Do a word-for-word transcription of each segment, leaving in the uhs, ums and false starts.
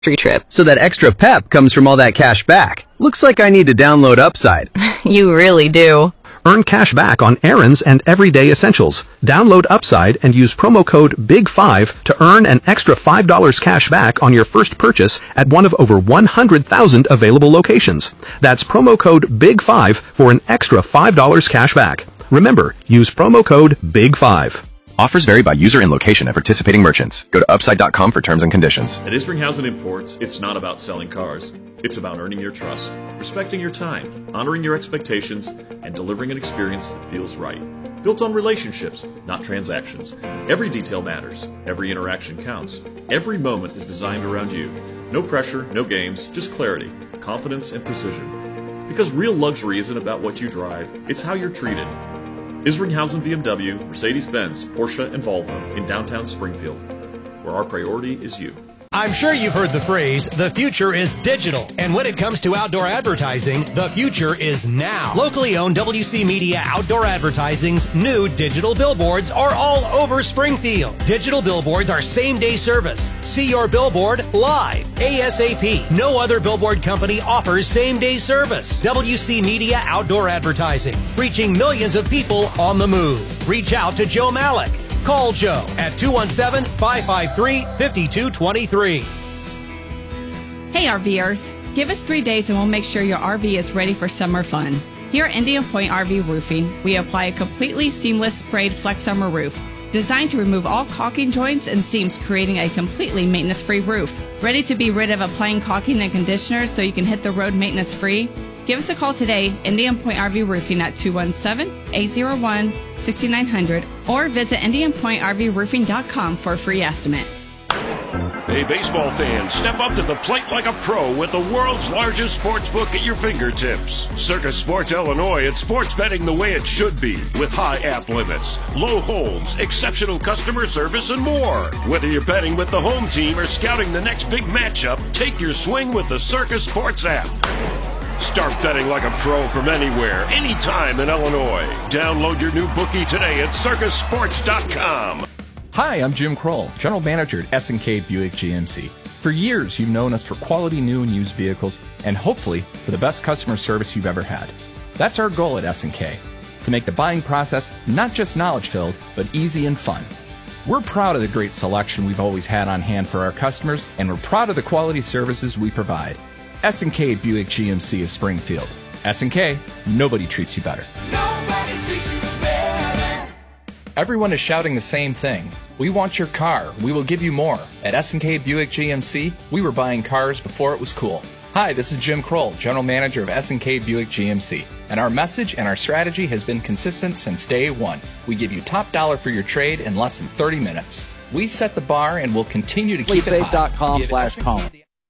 free trip. So that extra pep comes from all that cash back. Looks like I need to download Upside. You really do. Earn cash back on errands and everyday essentials. Download Upside and use promo code big five to earn an extra five dollars cash back on your first purchase at one of over one hundred thousand available locations. That's promo code big five for an extra five dollars cash back. Remember, use promo code big five. Offers vary by user and location at participating merchants. Go to upside dot com for terms and conditions. At Isringhausen Imports, it's not about selling cars. It's about earning your trust, respecting your time, honoring your expectations, and delivering an experience that feels right. Built on relationships, not transactions. Every detail matters. Every interaction counts. Every moment is designed around you. No pressure, no games, just clarity, confidence, and precision. Because real luxury isn't about what you drive, it's how you're treated. Isringhausen B M W, Mercedes-Benz, Porsche, and Volvo in downtown Springfield, where our priority is you. I'm sure you've heard the phrase, the future is digital. And when it comes to outdoor advertising, the future is now. Locally owned W C Media Outdoor Advertising's new digital billboards are all over Springfield. Digital billboards are same-day service. See your billboard live, ASAP. No other billboard company offers same-day service. W C Media Outdoor Advertising, reaching millions of people on the move. Reach out to Joe Malik. Call Joe at two one seven, five five three, five two two three. Hey RVers, give us three days and we'll make sure your R V is ready for summer fun. Here at Indian Point R V Roofing, we apply a completely seamless sprayed Flex Summer roof, designed to remove all caulking joints and seams, creating a completely maintenance-free roof. Ready to be rid of applying caulking and conditioner so you can hit the road maintenance-free? Give us a call today, Indian Point R V Roofing at two one seven, eight zero one, six nine zero zero, or visit indian point r v roofing dot com for a free estimate. Hey, baseball fans, step up to the plate like a pro with the world's largest sports book at your fingertips. Circus Sports Illinois, it's sports betting the way it should be, with high app limits, low holds, exceptional customer service, and more. Whether you're betting with the home team or scouting the next big matchup, take your swing with the Circus Sports app. Start betting like a pro from anywhere, anytime in Illinois. Download your new bookie today at circus sports dot com. Hi, I'm Jim Kroll, General Manager at S and K Buick G M C. For years, you've known us for quality new and used vehicles, and hopefully for the best customer service you've ever had. That's our goal at S and K, to make the buying process not just knowledge-filled, but easy and fun. We're proud of the great selection we've always had on hand for our customers, and we're proud of the quality services we provide. S and K Buick G M C of Springfield. S and K, nobody treats you better. Nobody treats you better. Everyone is shouting the same thing. We want your car. We will give you more. At S and K Buick G M C, we were buying cars before it was cool. Hi, this is Jim Kroll, General Manager of S and K Buick G M C. And our message and our strategy has been consistent since day one. We give you top dollar for your trade in less than thirty minutes. We set the bar and will continue to keep it high. dot com slash Colin.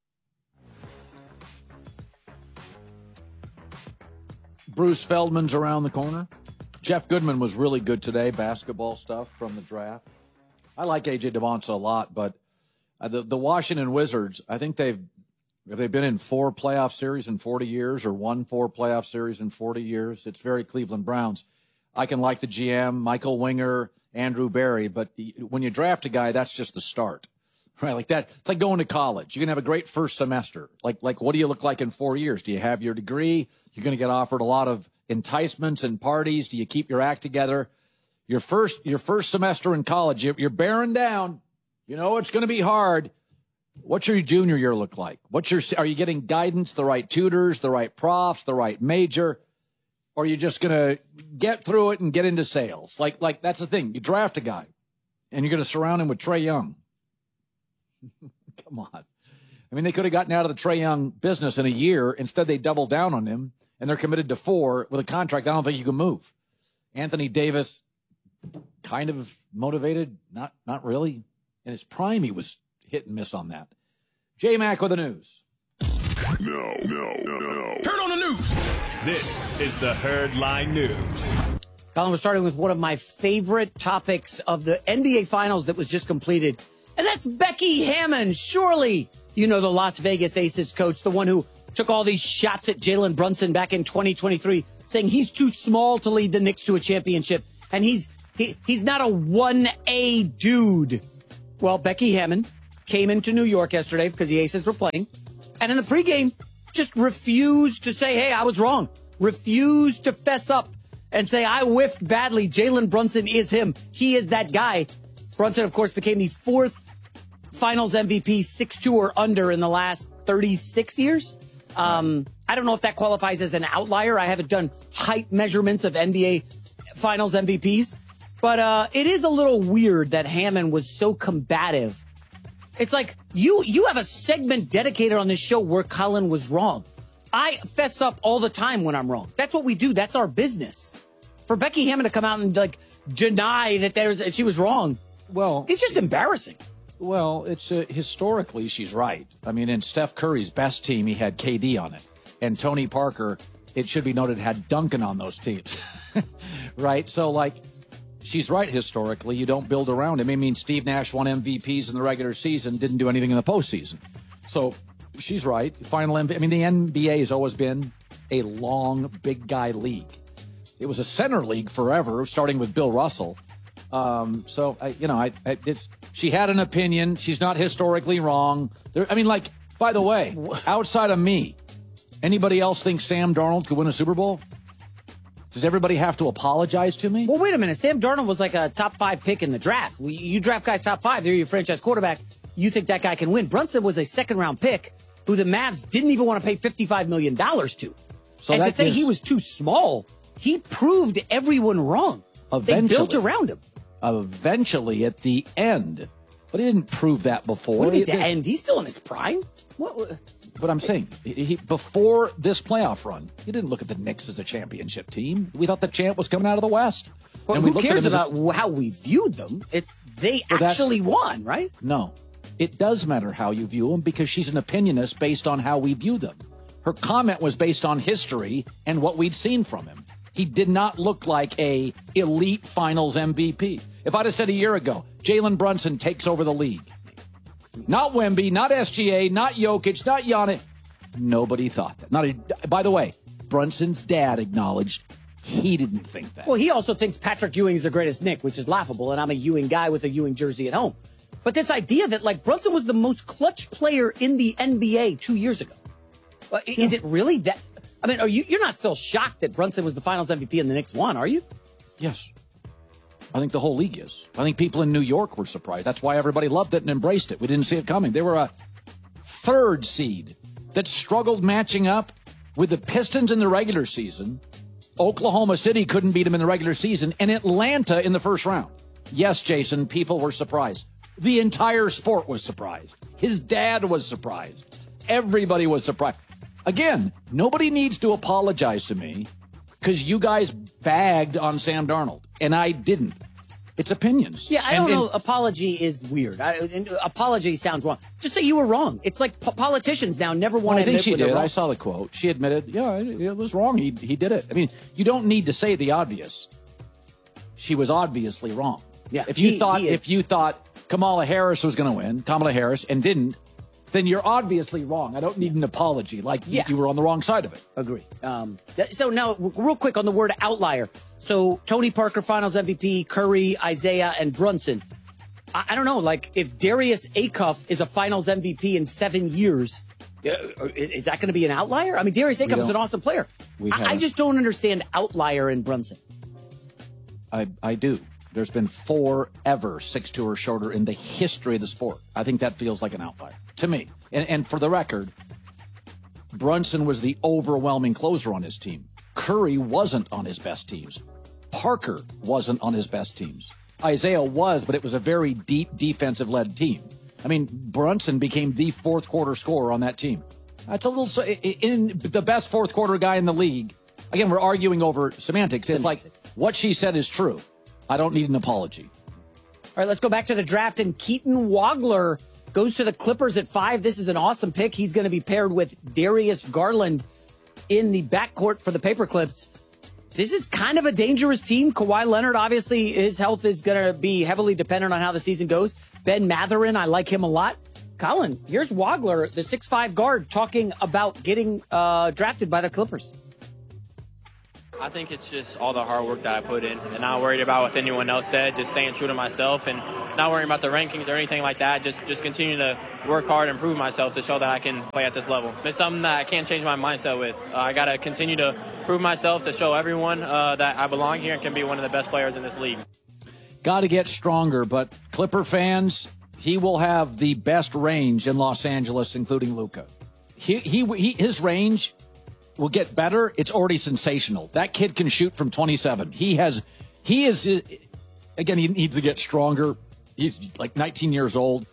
Bruce Feldman's around the corner. Jeff Goodman was really good today, basketball stuff from the draft. I like A J DeMonsa a lot, but uh, the, the Washington Wizards, I think they've have they been in four playoff series in forty years or won four playoff series in forty years. It's very Cleveland Browns. I can like the G M, Michael Winger, Andrew Barry, but when you draft a guy, that's just the start. Right, like that. It's like going to college. You can have a great first semester. Like, like, what do you look like in four years? Do you have your degree? You're going to get offered a lot of enticements and parties. Do you keep your act together? Your first, your first semester in college, you're, you're bearing down. You know it's going to be hard. What's your junior year look like? What's your? Are you getting guidance, the right tutors, the right profs, the right major? Or are you just going to get through it and get into sales? Like, like that's the thing. You draft a guy, and you're going to surround him with Trae Young. Come on. I mean, they could have gotten out of the Trae Young business in a year. Instead, they doubled down on him, and they're committed to four with a contract I don't think you can move. Anthony Davis, kind of motivated, not not really. In his prime, he was hit and miss on that. J-Mac with the news. No, no, no, no. Turn on the news. This is the Herd Line News. Colin, we're starting with one of my favorite topics of the N B A Finals that was just completed. And that's Becky Hammon. Surely, you know, the Las Vegas Aces coach, the one who took all these shots at Jalen Brunson back in twenty twenty-three, saying he's too small to lead the Knicks to a championship. And he's he, he's not a one A dude. Well, Becky Hammon came into New York yesterday because the Aces were playing, and in the pregame, just refused to say, hey, I was wrong. Refused to fess up and say, I whiffed badly. Jalen Brunson is him. He is that guy. Brunson, of course, became the fourth Finals M V P, six two or under in the last thirty-six years. Um, I don't know if that qualifies as an outlier. I haven't done height measurements of N B A Finals M V Ps. But uh, it is a little weird that Hammond was so combative. It's like, you you have a segment dedicated on this show where Colin was wrong. I fess up all the time when I'm wrong. That's what we do. That's our business. For Becky Hammond to come out and like deny that there's she was wrong, well, it's just embarrassing. Well, it's uh, historically she's right. I mean, in Steph Curry's best team, he had K D on it, and Tony Parker, it should be noted, had Duncan on those teams, right? So, like, she's right historically. You don't build around him. I mean, Steve Nash won M V Ps in the regular season, didn't do anything in the postseason. So she's right. Final M V P. I mean, the N B A has always been a long, big guy league. It was a center league forever, starting with Bill Russell. Um, so, I, you know, I, I, it's, she had an opinion. She's not historically wrong. There, I mean, like, by the way, outside of me, anybody else think Sam Darnold could win a Super Bowl? Does everybody have to apologize to me? Well, wait a minute. Sam Darnold was like a top five pick in the draft. You draft guys top five, they're your franchise quarterback. You think that guy can win. Brunson was a second round pick who the Mavs didn't even want to pay fifty-five million dollars to. So and to say gives, he was too small, he proved everyone wrong. They built around him. Eventually, at the end. But he didn't prove that before. What do you mean, the end? He's still in his prime? What? But I'm saying, he, before this playoff run, he didn't look at the Knicks as a championship team. We thought the champ was coming out of the West. Well, and who we cares about a, how we viewed them? It's They well, actually won, right? No. It does matter how you view them because she's an opinionist based on how we view them. Her comment was based on history and what we'd seen from him. He did not look like a elite finals M V P. If I'd have said a year ago, Jalen Brunson takes over the league. Not Wemby, not S G A, not Jokic, not Giannis. Nobody thought that. Not a, by the way, Brunson's dad acknowledged he didn't think that. Well, he also thinks Patrick Ewing is the greatest Knick, which is laughable, and I'm a Ewing guy with a Ewing jersey at home. But this idea that, like, Brunson was the most clutch player in the N B A two years ago. Well, yeah. Is it really that? I mean, are you, you're not still shocked that Brunson was the finals M V P and the Knicks won, are you? Yes. I think the whole league is. I think people in New York were surprised. That's why everybody loved it and embraced it. We didn't see it coming. They were a third seed that struggled matching up with the Pistons in the regular season. Oklahoma City couldn't beat them in the regular season, and Atlanta in the first round. Yes, Jason, people were surprised. The entire sport was surprised. His dad was surprised. Everybody was surprised. Again, nobody needs to apologize to me because you guys bagged on Sam Darnold, and I didn't. It's opinions. Yeah, I and, don't know. And, apology is weird. I, and apology sounds wrong. Just say you were wrong. It's like po- politicians now never want well, to admit I think she did. I saw the quote. She admitted, yeah, it, it was wrong. He he did it. I mean, you don't need to say the obvious. She was obviously wrong. Yeah, if you he, thought he if you thought Kamala Harris was going to win, Kamala Harris, and didn't, then you're obviously wrong. I don't need an apology. Like yeah. you were on the wrong side of it. Agree. Um, so now, real quick on the word outlier. So Tony Parker, Finals M V P, Curry, Isaiah, and Brunson. I, I don't know. Like if Darius Acuff is a Finals M V P in seven years, uh, is that going to be an outlier? I mean, Darius Acuff is an awesome player. I, I just don't understand outlier in Brunson. I I do. There's been four ever six two or shorter in the history of the sport. I think that feels like an outlier to me. And, and for the record, Brunson was the overwhelming closer on his team. Curry wasn't on his best teams. Parker wasn't on his best teams. Isaiah was, but it was a very deep defensive-led team. I mean, Brunson became the fourth quarter scorer on that team. That's a little in the best fourth quarter guy in the league. Again, we're arguing over semantics. It's like what she said is true. I don't need an apology. All right, let's go back to the draft. And Keaton Wagler goes to the Clippers at five. This is an awesome pick. He's going to be paired with Darius Garland in the backcourt for the Paperclips. This is kind of a dangerous team. Kawhi Leonard, obviously, his health is going to be heavily dependent on how the season goes. Ben Mathurin, I like him a lot. Colin, here's Wagler, the six five guard, talking about getting uh, drafted by the Clippers. I think it's just all the hard work that I put in and not worried about what anyone else said, just staying true to myself and not worrying about the rankings or anything like that. Just just continue to work hard and prove myself to show that I can play at this level. It's something that I can't change my mindset with. Uh, I got to continue to prove myself to show everyone uh, that I belong here and can be one of the best players in this league. Got to get stronger, but Clipper fans, he will have the best range in Los Angeles, including Luka. He, he, he, his range will get better. It's already sensational. That kid can shoot from twenty-seven. He has, he is, again, he needs to get stronger. He's like nineteen years old.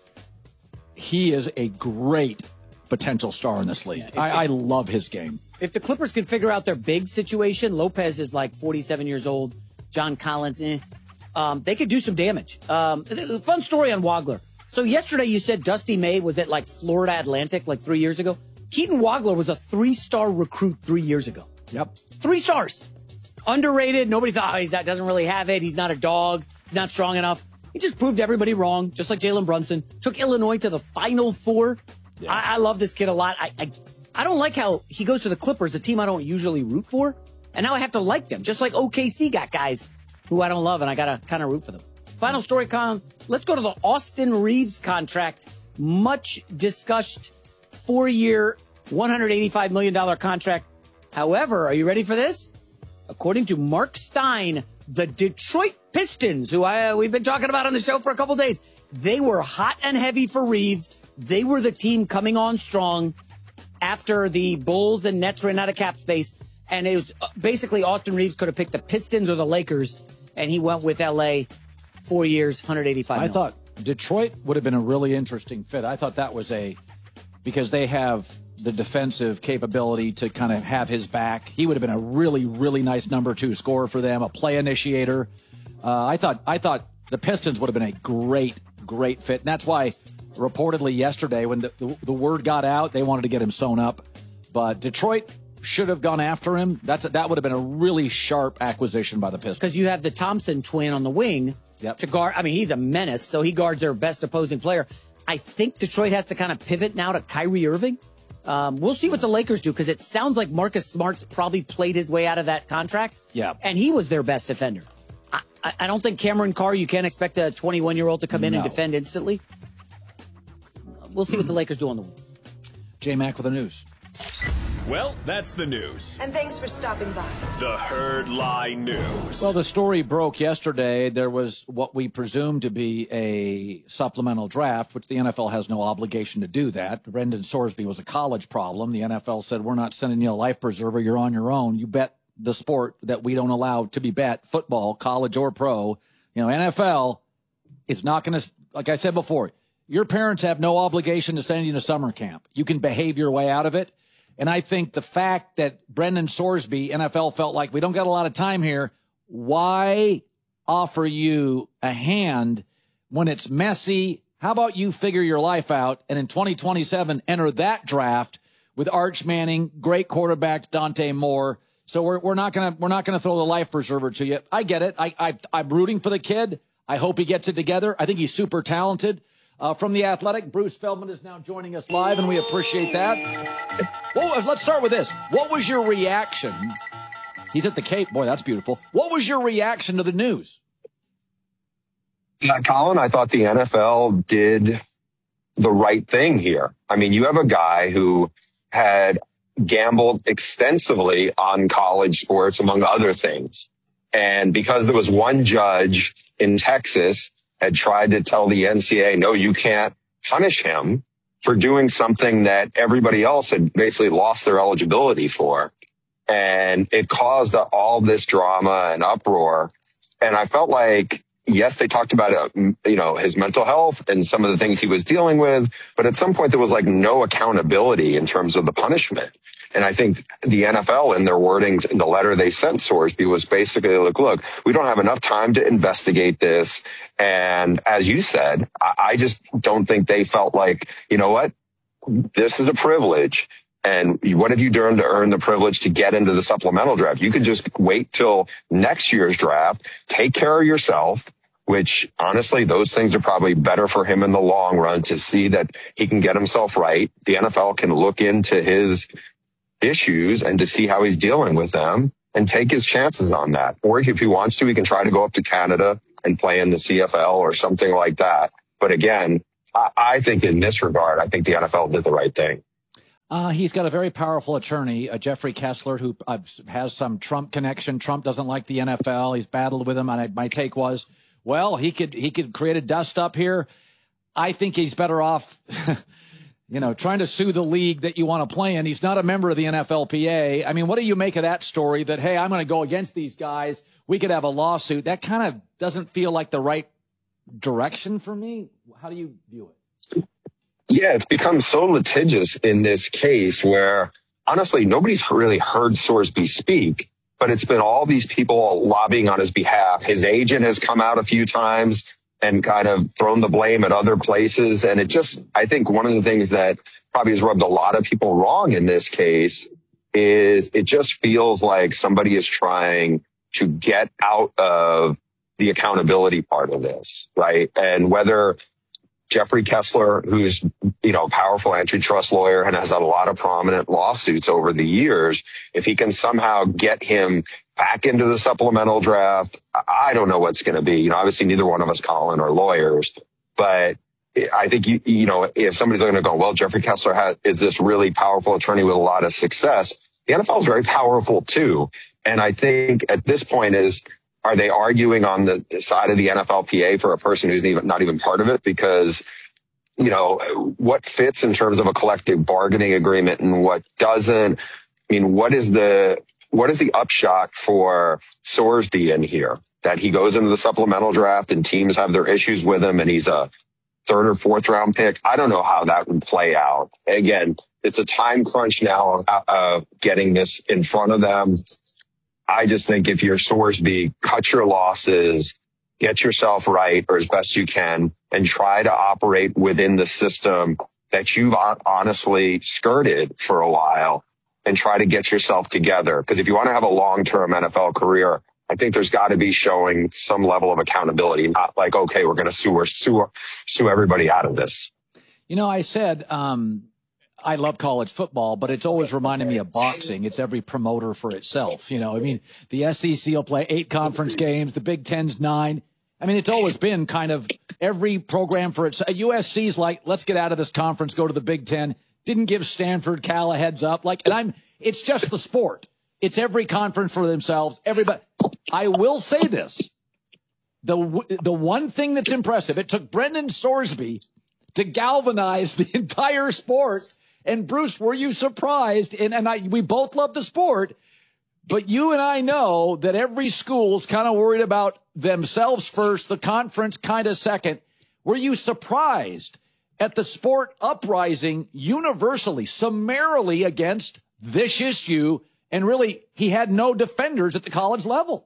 He is a great potential star in this league. Yeah, I, I love his game. If the Clippers can figure out their big situation, Lopez is like forty-seven years old. John Collins, eh. Um, they could do some damage. Um, fun story on Wagler. So yesterday you said Dusty May was at like Florida Atlantic like three years ago. Keaton Wagler was a three-star recruit three years ago. Yep. Three stars. Underrated. Nobody thought, oh, he doesn't really have it. He's not a dog. He's not strong enough. He just proved everybody wrong, just like Jalen Brunson. Took Illinois to the Final Four. Yeah. I, I love this kid a lot. I, I I don't like how he goes to the Clippers, a team I don't usually root for, and now I have to like them, just like O K C got guys who I don't love, and I got to kind of root for them. Final story, Colin. Let's go to the Austin Reeves contract. Much discussed four-year, one hundred eighty-five million dollars contract. However, are you ready for this? According to Mark Stein, the Detroit Pistons, who I, uh, we've been talking about on the show for a couple days, they were hot and heavy for Reeves. They were the team coming on strong after the Bulls and Nets ran out of cap space. And it was basically Austin Reeves could have picked the Pistons or the Lakers, and he went with L A. Four years, one hundred eighty-five I million. thought Detroit would have been a really interesting fit. I thought that was a, because they have the defensive capability to kind of have his back. He would have been a really, really nice number two scorer for them, a play initiator. Uh, I thought, I thought the Pistons would have been a great, great fit. And that's why reportedly yesterday when the, the, the word got out, they wanted to get him sewn up. But Detroit should have gone after him. That's a, that would have been a really sharp acquisition by the Pistons. Because you have the Thompson twin on the wing. Yep. To guard, I mean, he's a menace, so he guards their best opposing player. I think Detroit has to kind of pivot now to Kyrie Irving. Um, we'll see what the Lakers do, because it sounds like Marcus Smart's probably played his way out of that contract. Yeah. And he was their best defender. I, I, I don't think Cameron Carr, you can't expect a twenty-one-year-old to come in No. and defend instantly. We'll see what the Lakers do on the wing. J-Mac with the news. Well, that's the news. And thanks for stopping by. The Herd Lie News. Well, the story broke yesterday. There was what we presume to be a supplemental draft, which the N F L has no obligation to do that. Brendan Sorsby was a college problem. The N F L said, we're not sending you a life preserver. You're on your own. You bet the sport that we don't allow to be bet, football, college or pro. You know, N F L is not going to, like I said before, your parents have no obligation to send you to summer camp. You can behave your way out of it. And I think the fact that Brendan Sorsby, N F L felt like we don't got a lot of time here. Why offer you a hand when it's messy? How about you figure your life out and in twenty twenty-seven enter that draft with Arch Manning, great quarterbacks, Dante Moore. So we're we're not gonna we're not gonna throw the life preserver to you. I get it. I, I I'm rooting for the kid. I hope he gets it together. I think he's super talented. Uh, from The Athletic, Bruce Feldman is now joining us live, and we appreciate that. Well, let's start with this. What was your reaction? He's at the Cape. Boy, that's beautiful. What was your reaction to the news? Yeah, Colin, I thought the N F L did the right thing here. I mean, you have a guy who had gambled extensively on college sports, among other things. And because there was one judge in Texas had tried to tell the N C double A, no, you can't punish him for doing something that everybody else had basically lost their eligibility for. And it caused all this drama and uproar. And I felt like, yes, they talked about, uh, you know, his mental health and some of the things he was dealing with. But at some point, there was like no accountability in terms of the punishment. And I think the N F L in their wording in the letter they sent Sorsby was basically like, look, we don't have enough time to investigate this. And as you said, I, I just don't think they felt like, you know what, this is a privilege. And what have you done to earn the privilege to get into the supplemental draft? You can just wait till next year's draft, take care of yourself, which honestly, those things are probably better for him in the long run to see that he can get himself right. The N F L can look into his issues and to see how he's dealing with them and take his chances on that. Or if he wants to, he can try to go up to Canada and play in the C F L or something like that. But again, I, I think in this regard, I think the N F L did the right thing. Uh, he's got a very powerful attorney, uh, Jeffrey Kessler, who uh, has some Trump connection. Trump doesn't like the N F L. He's battled with him. And I, my take was, well, he could he could create a dust up here. I think he's better off, you know, trying to sue the league that you want to play in. He's not a member of the N F L P A. I mean, what do you make of that story that, hey, I'm going to go against these guys. We could have a lawsuit. That kind of doesn't feel like the right direction for me. How do you view it? Yeah, it's become so litigious in this case where, honestly, nobody's really heard Sorsby speak, but it's been all these people lobbying on his behalf. His agent has come out a few times and kind of thrown the blame at other places. And it just, I think one of the things that probably has rubbed a lot of people wrong in this case is it just feels like somebody is trying to get out of the accountability part of this, right? And whether Jeffrey Kessler, who's, you know, a powerful antitrust lawyer and has had a lot of prominent lawsuits over the years, if he can somehow get him back into the supplemental draft, I don't know what's going to be. You know, obviously neither one of us, Colin, are lawyers, but I think, you, you know, if somebody's going to go, well, Jeffrey Kessler has, is this really powerful attorney with a lot of success, the N F L is very powerful too. And I think at this point is, are they arguing on the side of the N F L P A for a person who's even, not even part of it? Because, you know, what fits in terms of a collective bargaining agreement and what doesn't? I mean, what is the, what is the upshot for Sorsby in here? That he goes into the supplemental draft and teams have their issues with him and he's a third or fourth round pick. I don't know how that would play out. Again, it's a time crunch now of uh, getting this in front of them. I just think if you're Sorsby, cut your losses, get yourself right or as best you can, and try to operate within the system that you've honestly skirted for a while and try to get yourself together. Because if you want to have a long-term N F L career, I think there's got to be showing some level of accountability, not like, okay, we're going to sue or sue, sue everybody out of this. You know, I said, um, I love college football, but it's always reminded me of boxing. It's every promoter for itself. You know, I mean, the S E C will play eight conference games, the Big Ten's nine. I mean, it's always been kind of every program for itself. U S C's like, let's get out of this conference, go to the Big Ten. Didn't give Stanford, Cal a heads up. Like, and I'm, it's just the sport. It's every conference for themselves. Everybody. I will say this. The, the one thing that's impressive, it took Brendan Sorsby to galvanize the entire sport. And Bruce, were you surprised? And, and I, we both love the sport, but you and I know that every school's kind of worried about themselves first, the conference kind of second. Were you surprised at the sport uprising universally, summarily against this issue? And really, he had no defenders at the college level.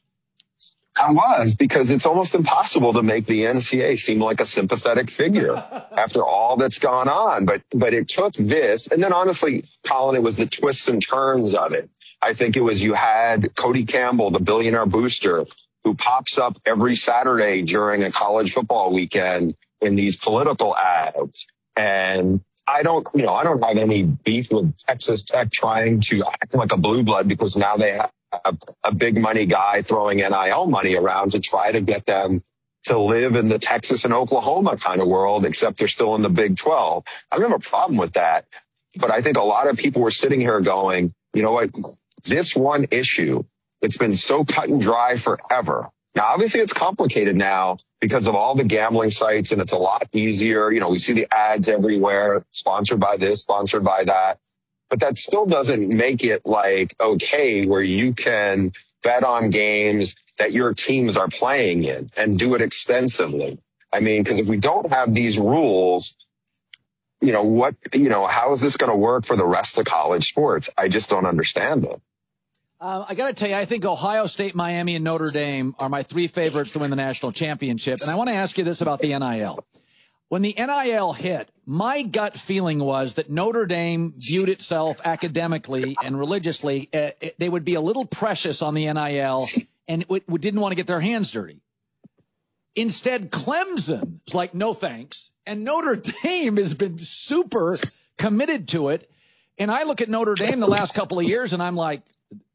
I was, because it's almost impossible to make the N C A A seem like a sympathetic figure after all that's gone on. But but it took this. And then honestly, Colin, it was the twists and turns of it. I think it was you had Cody Campbell, the billionaire booster, who pops up every Saturday during a college football weekend in these political ads. And I don't, you know, I don't have any beef with Texas Tech trying to act like a blue blood because now they have A, a big money guy throwing N I L money around to try to get them to live in the Texas and Oklahoma kind of world, except they're still in the Big twelve. I don't have a problem with that. But I think a lot of people were sitting here going, you know what, this one issue, it's been so cut and dry forever. Now, obviously, it's complicated now because of all the gambling sites, and it's a lot easier. You know, we see the ads everywhere, sponsored by this, sponsored by that. But that still doesn't make it like okay where you can bet on games that your teams are playing in and do it extensively. I mean, because if we don't have these rules, you know, what, you know, how is this going to work for the rest of college sports? I just don't understand them. Uh, I got to tell you, I think Ohio State, Miami, and Notre Dame are my three favorites to win the national championship. And I want to ask you this about the N I L. When the N I L hit, my gut feeling was that Notre Dame viewed itself academically and religiously. Uh, it, they would be a little precious on the N I L and it, it didn't want to get their hands dirty. Instead, Clemson is like, no thanks. And Notre Dame has been super committed to it. And I look at Notre Dame the last couple of years and I'm like,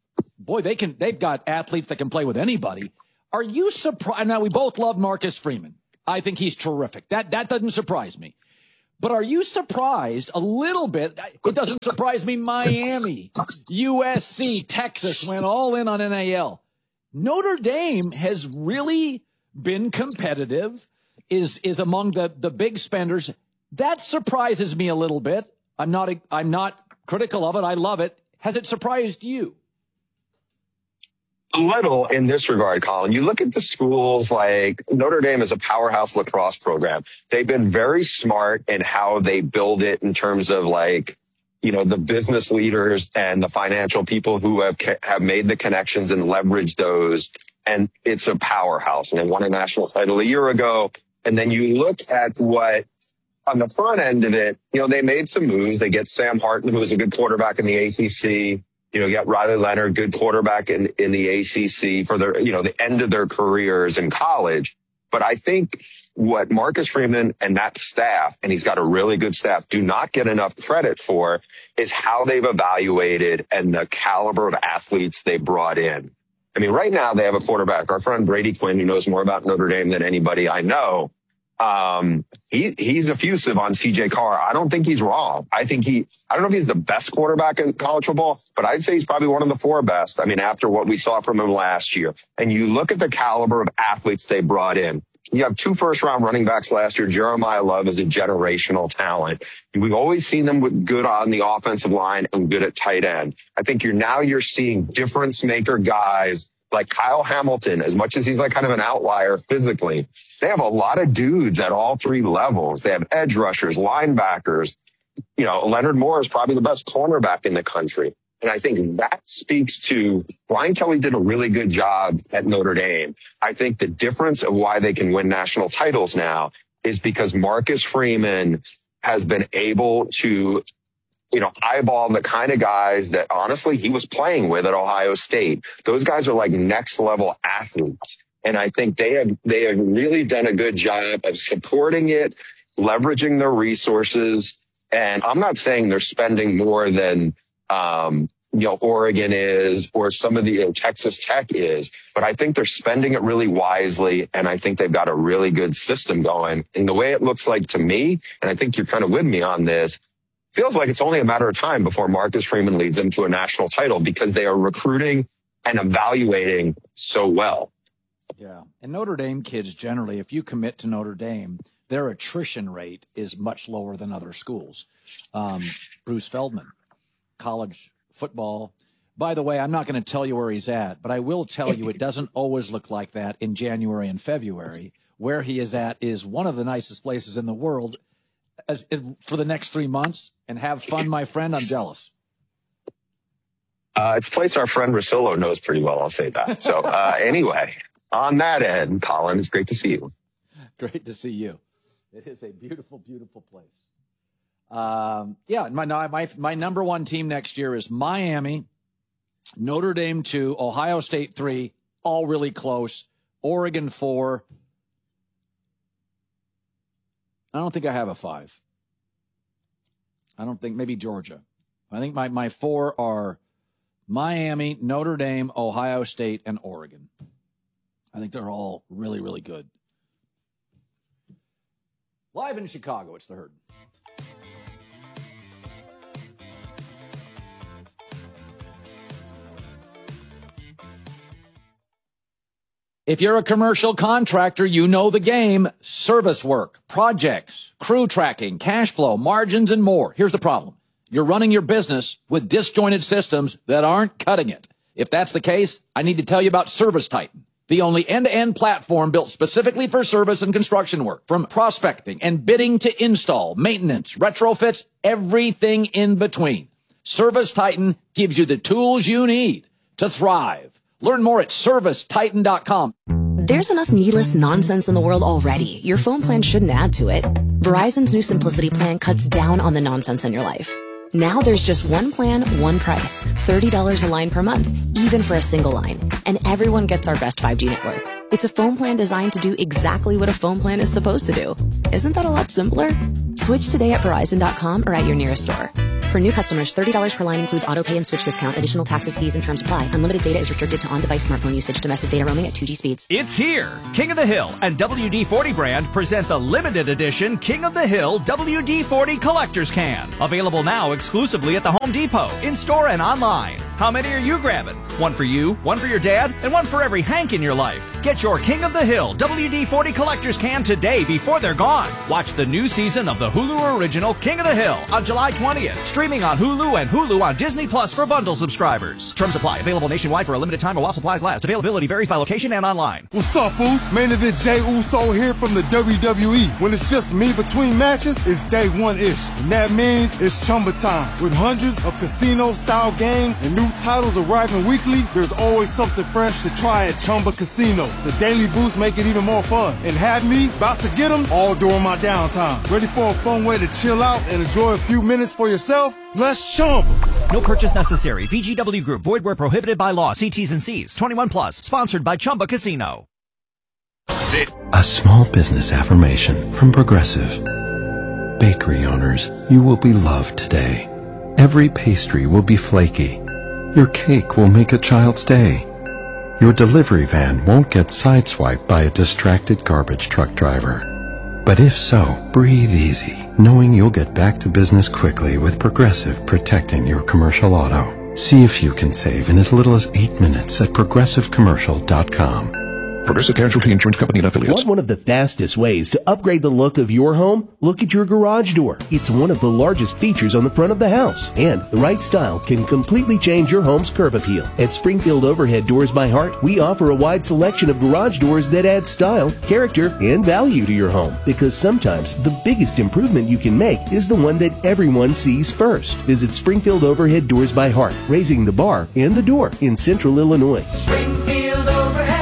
boy, they can, they've got athletes that can play with anybody. Are you surprised? Now, we both love Marcus Freeman. I think he's terrific. That, that doesn't surprise me. But are you surprised a little bit? It doesn't surprise me. Miami, U S C, Texas went all in on N A L. Notre Dame has really been competitive, is, is among the, the big spenders. That surprises me a little bit. I'm not, I'm not critical of it. I love it. Has it surprised you? A little in this regard, Colin. You look at the schools like Notre Dame is a powerhouse lacrosse program. They've been very smart in how they build it in terms of like, you know, the business leaders and the financial people who have have made the connections and leveraged those. And it's a powerhouse. And they won a national title a year ago. And then you look at what on the front end of it, you know, they made some moves. They get Sam Hartman, who is a good quarterback in the A C C. You know, you got Riley Leonard, good quarterback in, in the A C C for their, you know, the end of their careers in college. But I think what Marcus Freeman and that staff, and he's got a really good staff, do not get enough credit for is how they've evaluated and the caliber of athletes they brought in. I mean, right now they have a quarterback, our friend Brady Quinn, who knows more about Notre Dame than anybody I know. Um, he, he's effusive on C J Carr. I don't think he's wrong. I think he, I don't know if he's the best quarterback in college football, but I'd say he's probably one of the four best. I mean, after what we saw from him last year, and you look at the caliber of athletes they brought in, you have two first round running backs last year. Jeremiah Love is a generational talent. We've always seen them with good on the offensive line and good at tight end. I think you're now you're seeing difference maker guys like Kyle Hamilton, as much as he's like kind of an outlier physically. They have a lot of dudes at all three levels. They have edge rushers, linebackers. You know, Leonard Moore is probably the best cornerback in the country. And I think that speaks to Brian Kelly did a really good job at Notre Dame. I think the difference of why they can win national titles now is because Marcus Freeman has been able to, you know, eyeball the kind of guys that honestly he was playing with at Ohio State. Those guys are like next level athletes. And I think they have, they have really done a good job of supporting it, leveraging their resources. And I'm not saying they're spending more than, um, you know, Oregon is or some of the, you know, Texas Tech is, but I think they're spending it really wisely. And I think they've got a really good system going. And the way it looks like to me, and I think you're kind of with me on this, feels like it's only a matter of time before Marcus Freeman leads them to a national title because they are recruiting and evaluating so well. Yeah. And Notre Dame kids generally, if you commit to Notre Dame, their attrition rate is much lower than other schools. Um, Bruce Feldman, college football. By the way, I'm not going to tell you where he's at, but I will tell you it doesn't always look like that in January and February. Where he is at is one of the nicest places in the world as, for the next three months. And have fun, my friend. I'm jealous. Uh, it's a place our friend Rosillo knows pretty well. I'll say that. So uh, anyway, on that end, Colin, it's great to see you. Great to see you. It is a beautiful, beautiful place. Um, yeah, my, my, my number one team next year is Miami, Notre Dame two, Ohio State three, all really close, Oregon four. I don't think I have a five. I don't think, maybe Georgia. I think my, my four are Miami, Notre Dame, Ohio State, and Oregon. I think they're all really, really good. Live in Chicago, it's the Herd. If you're a commercial contractor, you know the game. Service work, projects, crew tracking, cash flow, margins, and more. Here's the problem. You're running your business with disjointed systems that aren't cutting it. If that's the case, I need to tell you about Service Titan, the only end-to-end platform built specifically for service and construction work. From prospecting and bidding to install, maintenance, retrofits, everything in between. Service Titan gives you the tools you need to thrive. Learn more at service titan dot com. There's enough needless nonsense in the world already. Your phone plan shouldn't add to it. Verizon's new Simplicity plan cuts down on the nonsense in your life. Now there's just one plan, one price. thirty dollars a line per month, even for a single line. And everyone gets our best five G network. It's a phone plan designed to do exactly what a phone plan is supposed to do. Isn't that a lot simpler? Switch today at verizon dot com or at your nearest store. For new customers, thirty dollars per line includes auto pay and switch discount. Additional taxes, fees, and terms apply. Unlimited data is restricted to on-device smartphone usage. Domestic data roaming at two G speeds. It's here! King of the Hill and W D forty brand present the limited edition King of the Hill W D forty Collector's Can. Available now exclusively at the Home Depot, in-store and online. How many are you grabbing? One for you, one for your dad, and one for every Hank in your life. Get your King of the Hill W D forty Collector's Can today before they're gone. Watch the new season of the Hulu original King of the Hill on July twentieth. Streaming on Hulu and Hulu on Disney Plus for bundle subscribers. Terms apply. Available nationwide for a limited time while supplies last. Availability varies by location and online. What's up, Foos? Main event Jey Uso here from the W W E. When it's just me between matches, it's day one-ish. And that means it's Chumba time. With hundreds of casino-style games and new titles arriving weekly, there's always something fresh to try at Chumba Casino. The daily boosts make it even more fun. And have me about to get them all during my downtime. Ready for a fun way to chill out and enjoy a few minutes for yourself? Let's Chumba. No purchase necessary. V G W Group. Void where prohibited by law. See T's and C's. twenty-one plus. Sponsored by Chumba Casino. A small business affirmation from Progressive. Bakery owners, you will be loved today. Every pastry will be flaky. Your cake will make a child's day. Your delivery van won't get sideswiped by a distracted garbage truck driver. But if so, breathe easy, knowing you'll get back to business quickly with Progressive protecting your commercial auto. See if you can save in as little as eight minutes at progressive commercial dot com. Progressive Casualty Insurance Company and affiliates. Want one of the fastest ways to upgrade the look of your home? Look at your garage door. It's one of the largest features on the front of the house, and the right style can completely change your home's curb appeal. At Springfield Overhead Doors by Heart, we offer a wide selection of garage doors that add style, character, and value to your home. Because sometimes the biggest improvement you can make is the one that everyone sees first. Visit Springfield Overhead Doors by Heart, raising the bar and the door in Central Illinois. Springfield Overhead.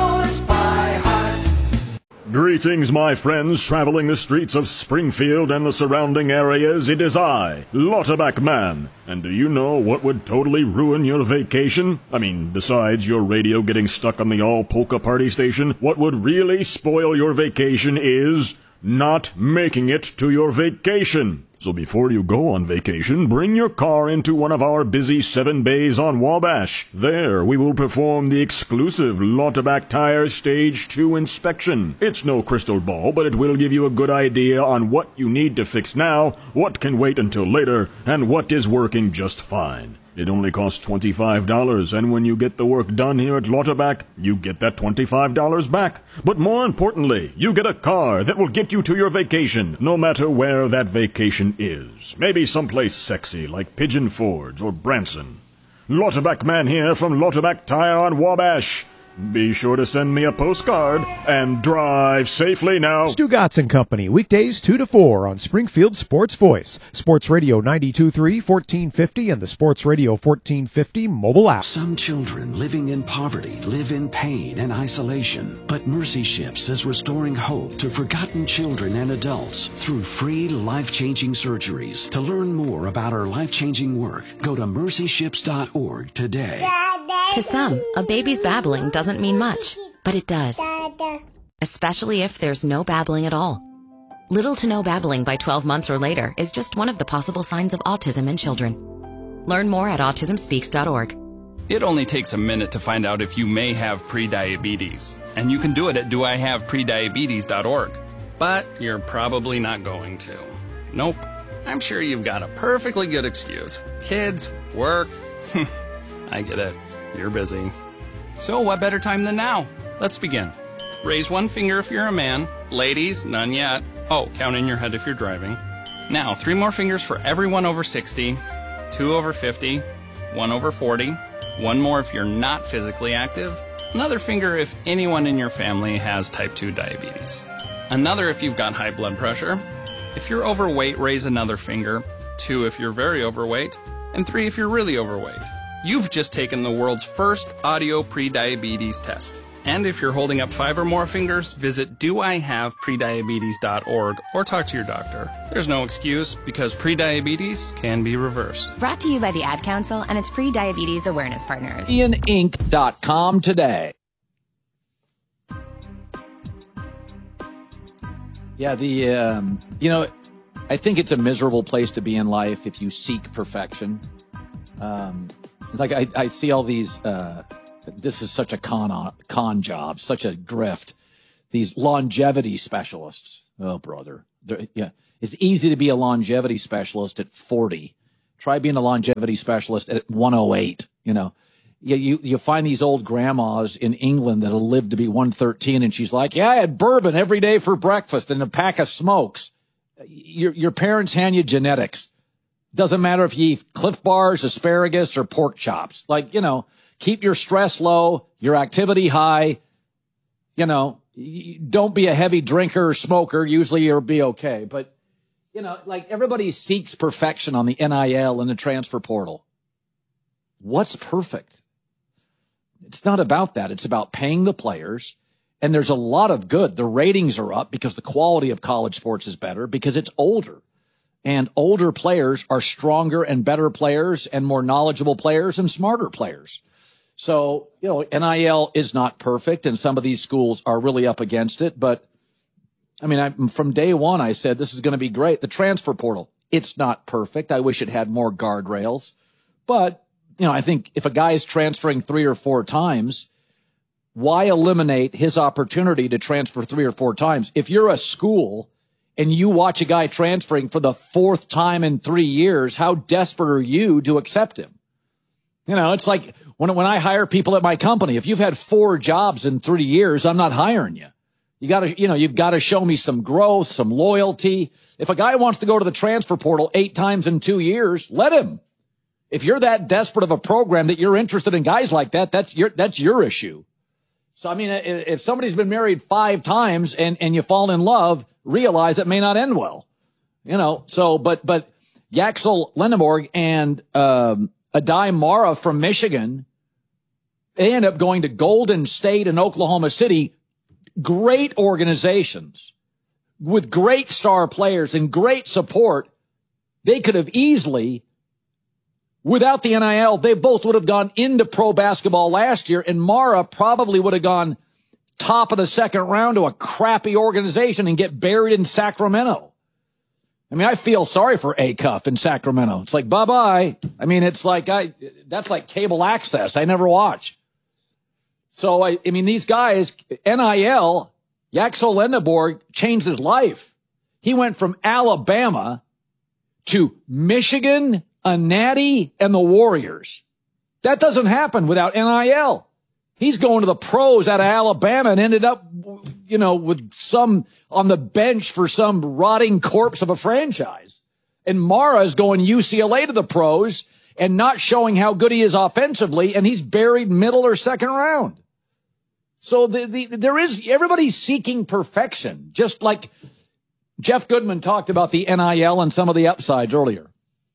Greetings, my friends, traveling the streets of Springfield and the surrounding areas. It is I, Lauterbach Man. And do you know what would totally ruin your vacation? I mean, besides your radio getting stuck on the all-polka party station, what would really spoil your vacation is not making it to your vacation. So before you go on vacation, bring your car into one of our busy seven bays on Wabash. There, we will perform the exclusive Lauterbach Tire Stage two inspection. It's no crystal ball, but it will give you a good idea on what you need to fix now, what can wait until later, and what is working just fine. It only costs twenty-five dollars, and when you get the work done here at Lauterbach, you get that twenty-five dollars back. But more importantly, you get a car that will get you to your vacation, no matter where that vacation is. Maybe someplace sexy like Pigeon Forge or Branson. Lauterbach Man here from Lauterbach Tire on Wabash. Be sure to send me a postcard and drive safely now. Stugatz and Company, weekdays two to four on Springfield Sports Voice, Sports Radio ninety-two point three, fourteen fifty, and the Sports Radio fourteen fifty mobile app. Some children living in poverty live in pain and isolation, but Mercy Ships is restoring hope to forgotten children and adults through free life-changing surgeries. To learn more about our life-changing work, go to mercy ships dot org today. To some, a baby's babbling doesn't mean much, but it does. Especially if there's no babbling at all. Little to no babbling by twelve months or later is just one of the possible signs of autism in children. Learn more at autism speaks dot org. It only takes a minute to find out if you may have prediabetes, and you can do it at do I have prediabetes dot org. But you're probably not going to. Nope. I'm sure you've got a perfectly good excuse. Kids, work. I get it. You're busy. So what better time than now? Let's begin. Raise one finger if you're a man. Ladies, none yet. Oh, count in your head if you're driving. Now, three more fingers for everyone over sixty, two over fifty, one over forty, one more if you're not physically active, another finger if anyone in your family has type two diabetes, another if you've got high blood pressure. If you're overweight, raise another finger, two if you're very overweight, and three if you're really overweight. You've just taken the world's first audio prediabetes test. And if you're holding up five or more fingers, visit do I have prediabetes dot org or talk to your doctor. There's no excuse because prediabetes can be reversed. Brought to you by the Ad Council and its pre-diabetes awareness partners. ian inc dot com today. Yeah, the, um, you know, I think it's a miserable place to be in life if you seek perfection. Um, like I, I see all these, uh, this is such a con, con job, such a grift. These longevity specialists. Oh, brother. They're, yeah. It's easy to be a longevity specialist at forty. Try being a longevity specialist at one oh eight, you know. You, you, you find these old grandmas in England that'll live to be one thirteen, and she's like, yeah, I had bourbon every day for breakfast and a pack of smokes. Your, your parents hand you genetics. Doesn't matter if you eat Cliff Bars, asparagus, or pork chops. Like, you know, keep your stress low, your activity high. You know, don't be a heavy drinker or smoker. Usually you'll be okay. But, you know, like everybody seeks perfection on the N I L and the transfer portal. What's perfect? It's not about that. It's about paying the players. And there's a lot of good. The ratings are up because the quality of college sports is better because it's older. And older players are stronger and better players and more knowledgeable players and smarter players. So, you know, N I L is not perfect, and some of these schools are really up against it. But, I mean, I, from day one, I said this is going to be great. The transfer portal, it's not perfect. I wish it had more guardrails. But, you know, I think if a guy is transferring three or four times, why eliminate his opportunity to transfer three or four times? If you're a school and you watch a guy transferring for the fourth time in three years, how desperate are you to accept him? You know, it's like when, when I hire people at my company, if you've had four jobs in three years, I'm not hiring you. You gotta, you know, you've got to show me some growth, some loyalty. If a guy wants to go to the transfer portal eight times in two years, let him. If you're that desperate of a program that you're interested in guys like that, that's your, that's your issue. So, I mean, if somebody's been married five times and, and you fall in love, realize it may not end well, you know. So, but, but Yaxel Lendeborg and, um, Adai Mara from Michigan, they end up going to Golden State and Oklahoma City, great organizations with great star players and great support. They could have easily, without the N I L, they both would have gone into pro basketball last year, and Mara probably would have gone top of the second round to a crappy organization and get buried in Sacramento. I mean, I feel sorry for Acuff in Sacramento. It's like, bye-bye. I mean, it's like, I, that's like cable access. I never watch. So, I, I mean, these guys, N I L, Yaxel Lendeborg changed his life. He went from Alabama to Michigan, a Natty, and the Warriors. That doesn't happen without N I L. He's going to the pros out of Alabama and ended up, you know, with some on the bench for some rotting corpse of a franchise. And Mara is going U C L A to the pros and not showing how good he is offensively, and he's buried middle or second round. So the, the, there is, everybody's seeking perfection, just like Jeff Goodman talked about the N I L and some of the upsides earlier.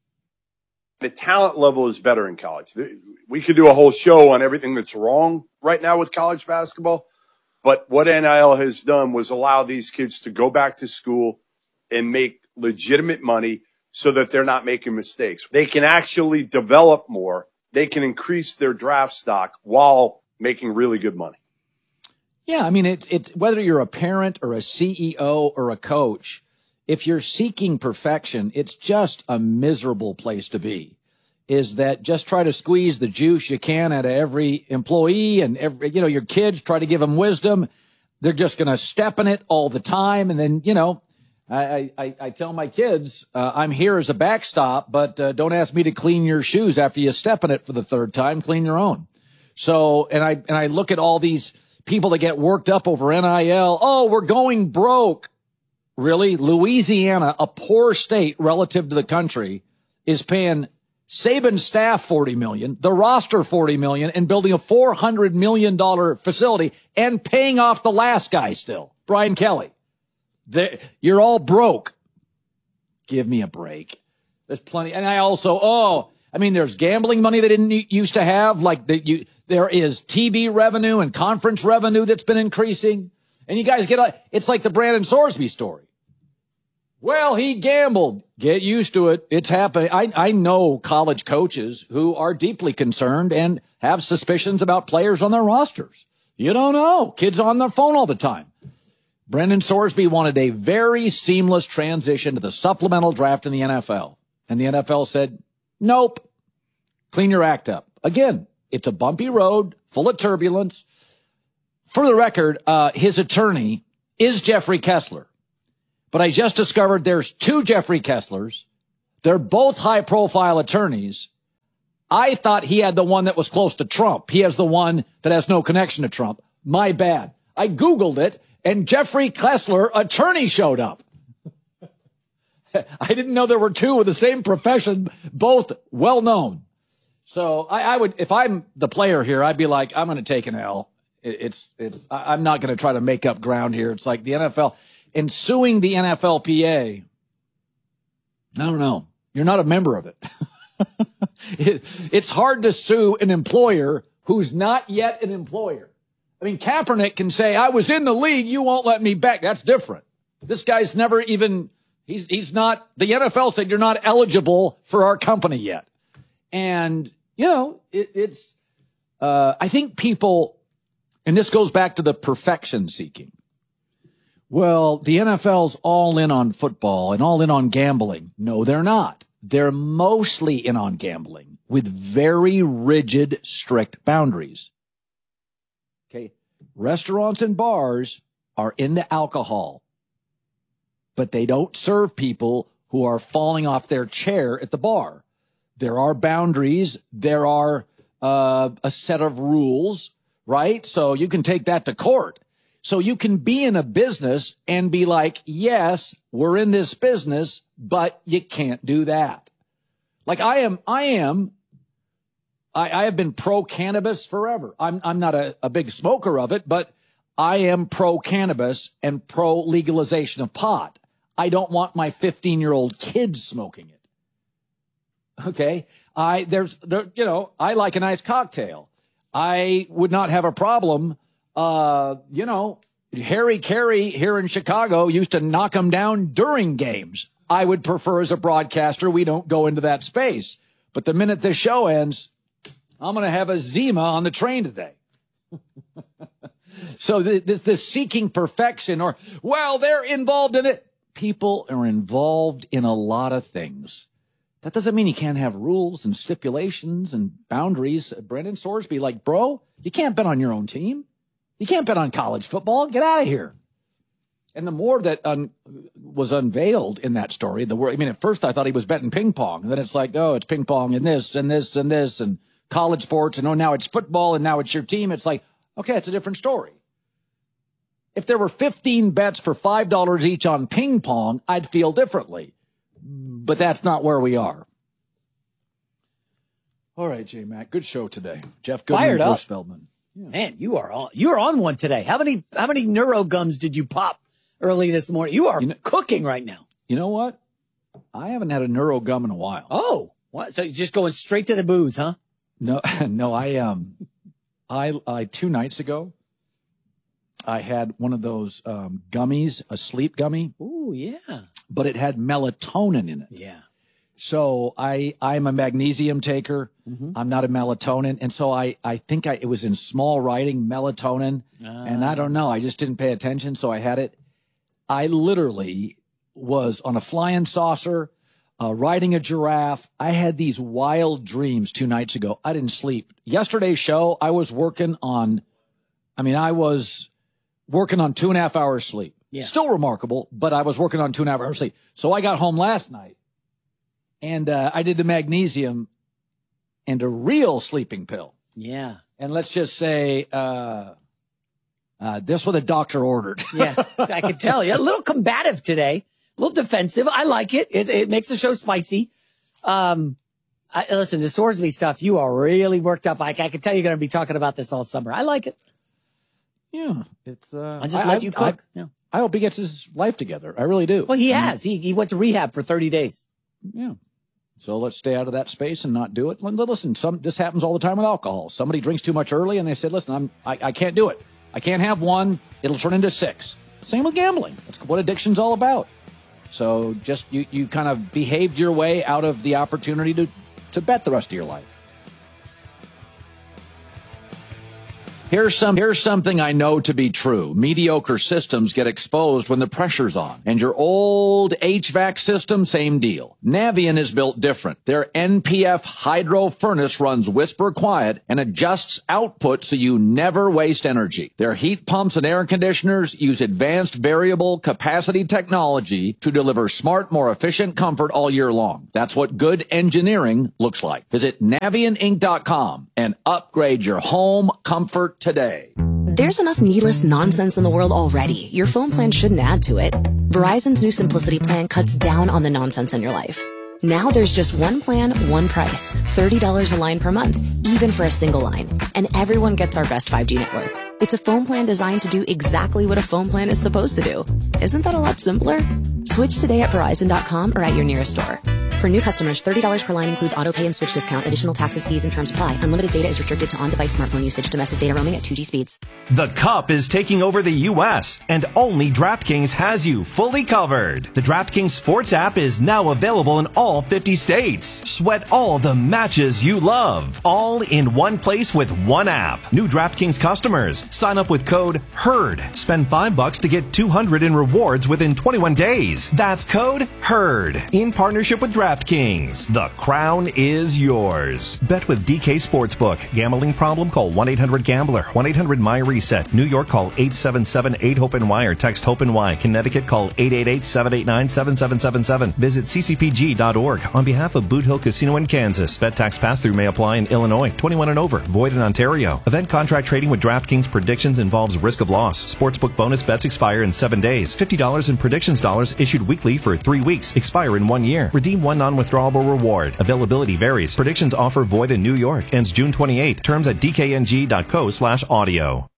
The talent level is better in college. We could do a whole show on everything that's wrong right now with college basketball. But what N I L has done was allow these kids to go back to school and make legitimate money so that they're not making mistakes. They can actually develop more. They can increase their draft stock while making really good money. Yeah, I mean, it's it's whether you're a parent or a C E O or a coach, if you're seeking perfection, it's just a miserable place to be. Is that just try to squeeze the juice you can out of every employee and every, you know, your kids, try to give them wisdom. They're just going to step in it all the time. And then, you know, I, I, I tell my kids, uh, I'm here as a backstop, but uh, don't ask me to clean your shoes after you step in it for the third time. Clean your own. So, and I, and I look at all these people that get worked up over N I L. Oh, we're going broke. Really? Louisiana, a poor state relative to the country, is paying Saban's staff forty million dollars, the roster forty million dollars, and building a four hundred million dollars facility and paying off the last guy still, Brian Kelly. They're, you're all broke. Give me a break. There's plenty. And I also, oh, I mean, there's gambling money they didn't used to have. Like the, you, there is T V revenue and conference revenue that's been increasing. And you guys get, it's like the Brandon Sorsby story. Well, he gambled. Get used to it. It's happening. I, I know college coaches who are deeply concerned and have suspicions about players on their rosters. You don't know. Kids on their phone all the time. Brendan Sorsby wanted a very seamless transition to the supplemental draft in the N F L. And the N F L said, nope, clean your act up. Again, it's a bumpy road full of turbulence. For the record, uh, his attorney is Jeffrey Kessler. But I just discovered there's two Jeffrey Kesslers. They're both high-profile attorneys. I thought he had the one that was close to Trump. He has the one that has no connection to Trump. My bad. I Googled it, and Jeffrey Kessler, attorney, showed up. I didn't know there were two with the same profession, both well-known. So I, I would, if I'm the player here, I'd be like, I'm going to take an L. It, it's, it's, I'm not going to try to make up ground here. It's like the N F L, in suing the N F L P A, I don't know. You're not a member of it. it. It's hard to sue an employer who's not yet an employer. I mean, Kaepernick can say, I was in the league, you won't let me back. That's different. This guy's never even, he's, he's not, the N F L said you're not eligible for our company yet. And, you know, it, it's, uh, I think people, and this goes back to the perfection seeking. Well, the N F L's all in on football and all in on gambling. No, they're not. They're mostly in on gambling with very rigid, strict boundaries. Okay. Restaurants and bars are into alcohol, but they don't serve people who are falling off their chair at the bar. There are boundaries. There are uh, a set of rules, right? So you can take that to court. So you can be in a business and be like, yes, we're in this business, but you can't do that. Like I am, I am, I, I have been pro-cannabis forever. I'm, I'm not a, a big smoker of it, but I am pro-cannabis and pro-legalization of pot. I don't want my fifteen-year-old kids smoking it. Okay? I, there's, there, you know, I like a nice cocktail. I would not have a problem. Uh, you know, Harry Carey here in Chicago used to knock them down during games. I would prefer as a broadcaster, we don't go into that space. But the minute this show ends, I'm going to have a Zima on the train today. So this, this, this seeking perfection or, well, they're involved in it. People are involved in a lot of things. That doesn't mean you can't have rules and stipulations and boundaries. Brendan Sorsby, like, bro, you can't bet on your own team. You can't bet on college football. Get out of here. And the more that un- was unveiled in that story, the word, I mean, at first I thought he was betting ping pong. And then it's like, oh, it's ping pong and this and this and this and college sports. And oh, now it's football and now it's your team. It's like, okay, it's a different story. If there were fifteen bets for five dollars each on ping pong, I'd feel differently. But that's not where we are. All right, J-Mac, good show today. Jeff Goodman, Fired up. Bruce Feldman. Yeah. Man, you are on. You are on one today. How many how many neuro gums did you pop early this morning? You are you know, cooking right now. You know what? I haven't had a neuro gum in a while. Oh, what? So you're just going straight to the booze, huh? No, no. I um, I I two nights ago, I had one of those um gummies, a sleep gummy. Ooh, yeah. But it had melatonin in it. Yeah. So I, I'm a magnesium taker. Mm-hmm. I'm not a melatonin. And so I, I think I, it was in small writing, melatonin. Uh. And I don't know. I just didn't pay attention. So I had it. I literally was on a flying saucer, uh, riding a giraffe. I had these wild dreams two nights ago. I didn't sleep. Yesterday's show, I was working on, I mean, I was working on two and a half hours sleep. Yeah. Still remarkable, but I was working on two and a half hours sleep. So I got home last night. And uh, I did the magnesium and a real sleeping pill. Yeah. And let's just say uh, uh, this what the doctor ordered. Yeah, I can tell you. A little combative today, a little defensive. I like it. It, it makes the show spicy. Um, I, listen, the Sorsby stuff, you are really worked up. I, I can tell you're going to be talking about this all summer. I like it. Yeah. It's. Uh, I just I, let I, you cook. I, yeah. I hope he gets his life together. I really do. Well, he has. He, he went to rehab for thirty days. Yeah. So let's stay out of that space and not do it. Listen, some this happens all the time with alcohol. Somebody drinks too much early, and they said, "Listen, I'm I, I can't do it. I can't have one. It'll turn into six." Same with gambling. That's what addiction's all about. So just you you kind of behaved your way out of the opportunity to to bet the rest of your life. Here's some, here's something I know to be true. Mediocre systems get exposed when the pressure's on. And your old H V A C system, same deal. Navien is built different. Their N P F hydro furnace runs whisper quiet and adjusts output so you never waste energy. Their heat pumps and air conditioners use advanced variable capacity technology to deliver smart, more efficient comfort all year long. That's what good engineering looks like. Visit Navien Inc dot com and upgrade your home comfort today. There's enough needless nonsense in the world already. Your phone plan shouldn't add to it. Verizon's new Simplicity plan cuts down on the nonsense in your life. Now there's just one plan, one price. thirty dollars a line per month, even for a single line. And everyone gets our best five G network. It's a phone plan designed to do exactly what a phone plan is supposed to do. Isn't that a lot simpler? Switch today at Verizon dot com or at your nearest store. For new customers, thirty dollars per line includes auto pay and switch discount. Additional taxes, fees, and terms apply. Unlimited data is restricted to on-device smartphone usage. Domestic data roaming at two G speeds. The Cup is taking over the U S, and only DraftKings has you fully covered. The DraftKings Sports app is now available in all fifty states. Sweat all the matches you love, all in one place with one app. New DraftKings customers, sign up with code HERD. Spend five bucks to get two hundred in rewards within twenty-one days. That's code HERD. In partnership with DraftKings. DraftKings. The crown is yours. Bet with D K Sportsbook. Gambling problem? Call one eight hundred gambler. one eight hundred my reset. New York, call eight seven seven eight hope N Y or text HOPE-NY. Connecticut, call eight eight eight seven eight nine seven seven seven seven. Visit c c p g dot org. On behalf of Boot Hill Casino in Kansas. Bet tax pass-through may apply in Illinois. twenty-one and over. Void in Ontario. Event contract trading with DraftKings predictions involves risk of loss. Sportsbook bonus bets expire in seven days. fifty dollars in predictions dollars issued weekly for three weeks. Expire in one year. Redeem one non-withdrawable reward. Availability varies. Predictions offer void in New York. Ends June twenty-eighth. Terms at d k n g dot co slash audio.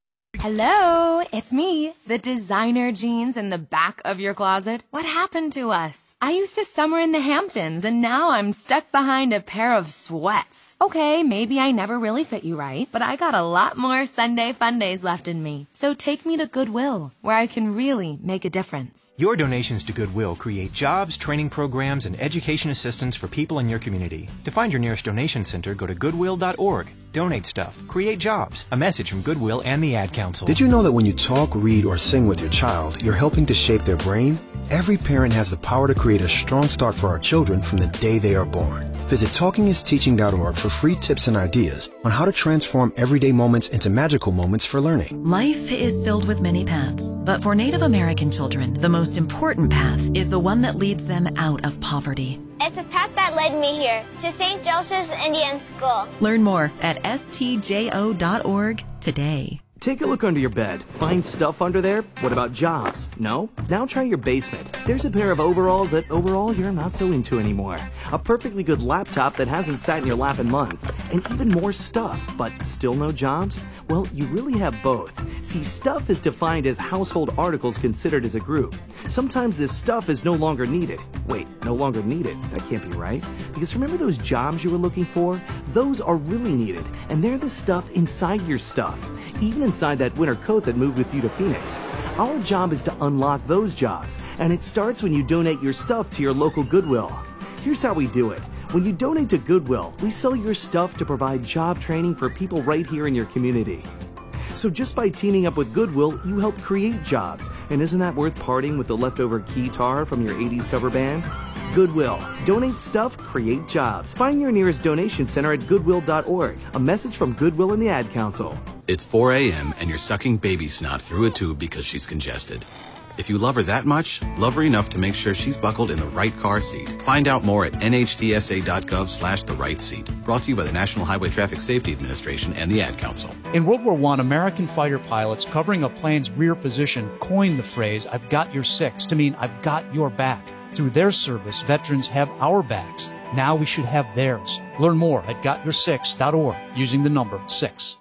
Hello, it's me, the designer jeans in the back of your closet. What happened to us? I used to summer in the Hamptons, and now I'm stuck behind a pair of sweats. Okay, maybe I never really fit you right, but I got a lot more Sunday fun days left in me. So take me to Goodwill, where I can really make a difference. Your donations to Goodwill create jobs, training programs, and education assistance for people in your community. To find your nearest donation center, go to goodwill dot org. Donate stuff. Create jobs. A message from Goodwill and the Ad Council. Did you know that when you talk, read, or sing with your child, you're helping to shape their brain? Every parent has the power to create a strong start for our children from the day they are born. Visit talking is teaching dot org for free tips and ideas on how to transform everyday moments into magical moments for learning. Life is filled with many paths, but for Native American children, the most important path is the one that leads them out of poverty. It's a path that led me here, to Saint Joseph's Indian School. Learn more at s t j o dot org today. Take a look under your bed. Find stuff under there? What about jobs? No? Now try your basement. There's a pair of overalls that overall you're not so into anymore. A perfectly good laptop that hasn't sat in your lap in months. And even more stuff, but still no jobs? Well, you really have both. See, stuff is defined as household articles considered as a group. Sometimes this stuff is no longer needed. Wait, no longer needed? That can't be right. Because remember those jobs you were looking for? Those are really needed. And they're the stuff inside your stuff. Even inside that winter coat that moved with you to Phoenix. Our job is to unlock those jobs, and it starts when you donate your stuff to your local Goodwill. Here's how we do it. When you donate to Goodwill, we sell your stuff to provide job training for people right here in your community. So just by teaming up with Goodwill, you help create jobs. And isn't that worth parting with the leftover guitar from your eighties cover band? Goodwill. Donate stuff, create jobs. Find your nearest donation center at goodwill dot org. A message from Goodwill and the Ad Council. It's four a.m. and you're sucking baby snot through a tube because she's congested. If you love her that much, love her enough to make sure she's buckled in the right car seat. Find out more at n h t s a dot gov slash the right seat. Brought to you by the National Highway Traffic Safety Administration and the Ad Council. In World War One, American fighter pilots covering a plane's rear position coined the phrase, "I've got your six," to mean I've got your back. Through their service, veterans have our backs. Now we should have theirs. Learn more at got your six dot org using the number six.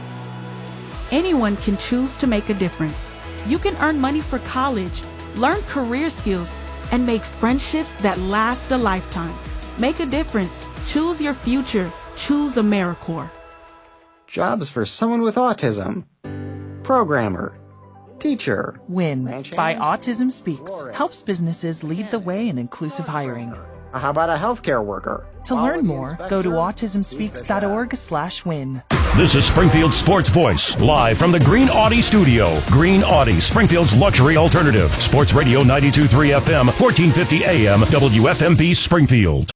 Anyone can choose to make a difference. You can earn money for college, learn career skills, and make friendships that last a lifetime. Make a difference. Choose your future. Choose AmeriCorps. Jobs for someone with autism. Programmer. Teacher. WIN by Autism Speaks helps businesses lead the way in inclusive hiring. How about a healthcare worker? To learn more, go to autism speaks dot org slash win. This is Springfield Sports Voice, live from the Green Audi studio. Green Audi, Springfield's luxury alternative. Sports Radio ninety-two point three F M, fourteen fifty A M, W F M B Springfield.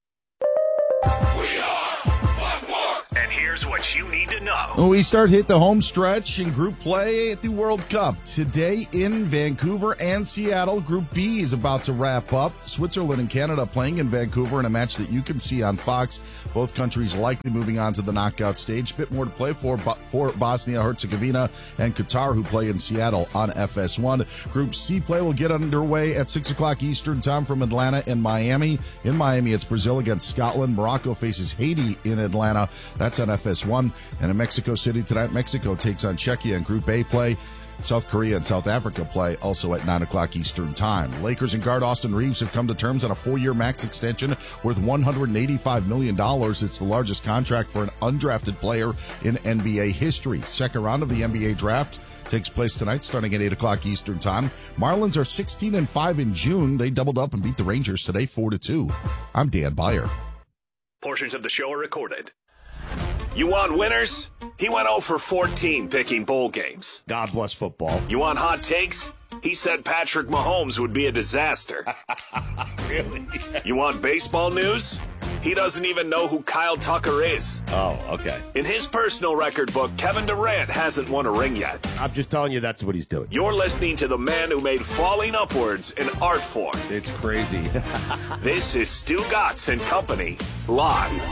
And here's what you need to know. We start hit the home stretch in Group Play at the World Cup. Today in Vancouver and Seattle. Group B is about to wrap up. Switzerland and Canada playing in Vancouver in a match that you can see on Fox. Both countries likely moving on to the knockout stage. Bit more to play for, for Bosnia-Herzegovina and Qatar, who play in Seattle on F S one. Group C play will get underway at six o'clock Eastern time from Atlanta and Miami. In Miami, it's Brazil against Scotland. Morocco faces Haiti in Atlanta. That's on F S one. And in Mexico City tonight, Mexico takes on Czechia in Group A play. South Korea and South Africa play also at nine o'clock Eastern time. Lakers and guard Austin Reeves have come to terms on a four-year max extension worth one hundred eighty-five million dollars. It's the largest contract for an undrafted player in N B A history. Second round of the N B A draft takes place tonight starting at eight o'clock Eastern time. Marlins are sixteen and five in June. They doubled up and beat the Rangers today four to two. I'm Dan Beyer. Portions of the show are recorded. You want winners? He went oh for fourteen picking bowl games. God bless football. You want hot takes? He said Patrick Mahomes would be a disaster. Really? You want baseball news? He doesn't even know who Kyle Tucker is. Oh, okay. In his personal record book, Kevin Durant hasn't won a ring yet. I'm just telling you that's what he's doing. You're listening to the man who made falling upwards an art form. It's crazy. This is Stu Gatz and Company, live.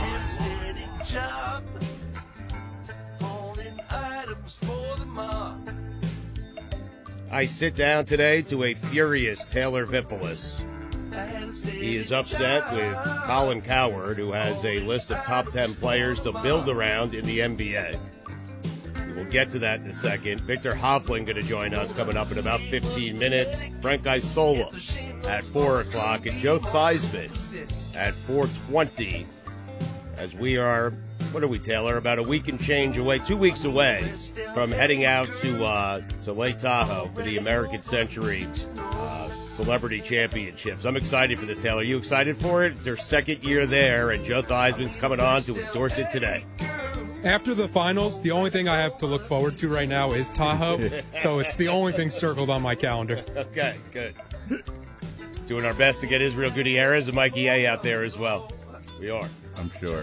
I sit down today to a furious Taylor Vippolis. He is upset with Colin Cowherd, who has a list of top ten players to build around in the N B A. We'll get to that in a second. Victor Hovland going to join us coming up in about fifteen minutes. Frank Isola at four o'clock. And Joe Theismann at four twenty. As we are, what are we, Taylor, about a week and change away, two weeks away from heading out to uh, to Lake Tahoe for the American Century uh, Celebrity Championships. I'm excited for this, Taylor. Are you excited for it? It's their second year there, and Joe Theismann's coming on to endorse it today. After the finals, the only thing I have to look forward to right now is Tahoe, so it's the only thing circled on my calendar. Okay, good. Doing our best to get Israel Gutierrez and Mikey A out there as well. We are. I'm sure.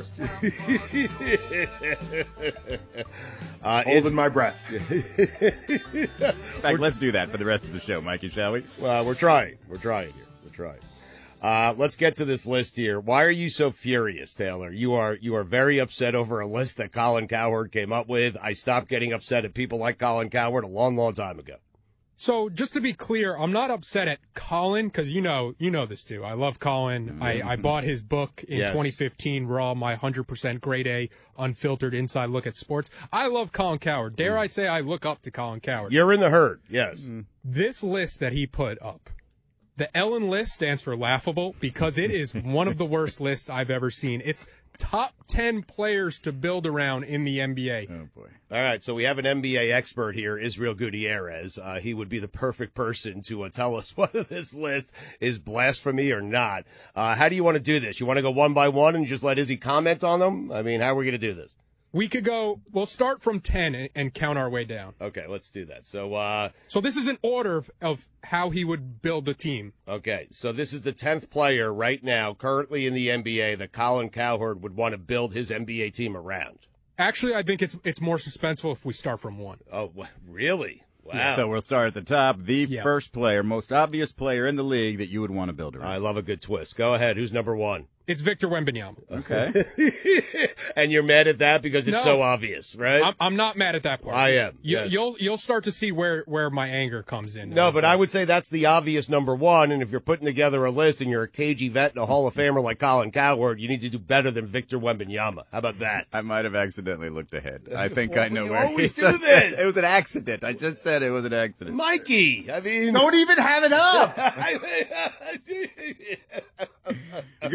uh, Holding is, my breath. In fact, let's do that for the rest of the show, Mikey, shall we? Well, we're trying. We're trying here. We're trying. Uh, let's get to this list here. Why are you so furious, Taylor? You are you are very upset over a list that Colin Cowherd came up with. I stopped getting upset at people like Colin Cowherd a long, long time ago. So just to be clear, I'm not upset at Colin because you know you know this too. I love Colin. I, I bought his book in Yes. twenty fifteen, Raw, my one hundred percent grade A, unfiltered inside look at sports. I love Colin Cowherd. Dare I say I look up to Colin Cowherd. You're in the herd, yes. This list that he put up, the Ellen list stands for laughable because it is one of the worst lists I've ever seen. It's top ten players to build around in the N B A. Oh, boy. All right, so we have an N B A expert here, Israel Gutierrez. Uh, he would be the perfect person to uh, tell us whether this list is blasphemy or not. Uh, how do you want to do this? You want to go one by one and just let Izzy comment on them? I mean, how are we going to do this? We could go, we'll start from ten and, and count our way down. Okay, let's do that. So, uh, so this is an order of, of how he would build a team. Okay, so this is the tenth player right now, currently in the N B A, that Colin Cowherd would want to build his N B A team around. Actually, I think it's it's more suspenseful if we start from one. Oh, really? Wow. Yeah, so we'll start at the top. The Yeah. first player, most obvious player in the league that you would want to build around. I love a good twist. Go ahead. Who's number one? It's Victor Wembanyama. Okay. And you're mad at that because it's No. so obvious, right? I'm, I'm not mad at that part. I am, You, yes. You'll you'll start to see where, where my anger comes in. No, but I would say that's the obvious number one, and if you're putting together a list and you're a K G vet and a Hall of Famer like Colin Cowherd, you need to do better than Victor Wembanyama. How about that? I might have accidentally looked ahead. I think Well, I know we where always he do said this. It was an accident. I just said it was an accident. Mikey, I mean... Don't even have it up. The good news is I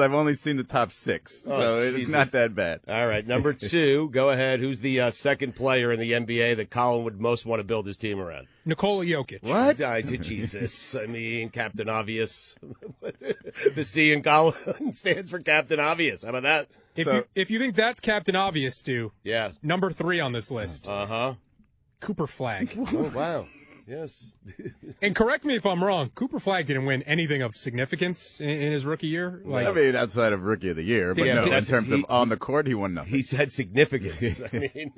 I've only seen the top six, so Oh, it's Jesus. not that bad. All right, number two, go ahead. Who's the uh, second player in the N B A that Colin would most want to build his team around? Nikola Jokic. What? I said Jesus. I mean, Captain Obvious. The C in Colin stands for Captain Obvious. How about that? If So- you if you think that's Captain Obvious, Stu, yeah, number three on this list. Uh huh. Cooper Flagg. Oh wow. Yes. And correct me if I'm wrong. Cooper Flagg didn't win anything of significance in, in his rookie year. Like, I mean, outside of Rookie of the Year, but Yeah, no, but in terms he- of on the court, he won nothing. He said significance. I mean,